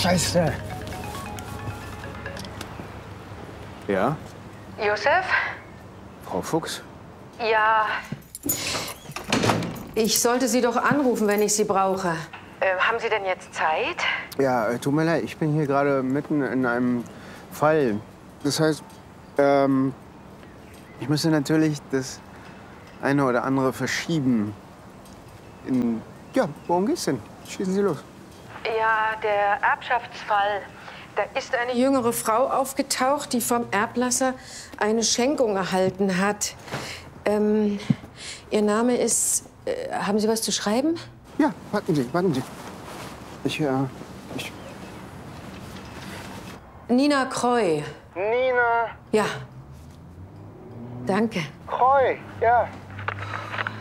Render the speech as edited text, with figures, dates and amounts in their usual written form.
Scheiße. Ja? Josef? Frau Fuchs? Ja. Ich sollte Sie doch anrufen, wenn ich Sie brauche. Haben Sie denn jetzt Zeit? Ja, tut mir leid, ich bin hier gerade mitten in einem Fall. Das heißt, ich müsste natürlich das eine oder andere verschieben. Ja, worum geht's denn? Schießen Sie los. Ja, der Erbschaftsfall. Da ist eine jüngere Frau aufgetaucht, die vom Erblasser eine Schenkung erhalten hat. Ihr Name ist... haben Sie was zu schreiben? Ja, warten Sie, warten Sie. Nina Kreu. Nina Ja. Danke. Kreu, ja.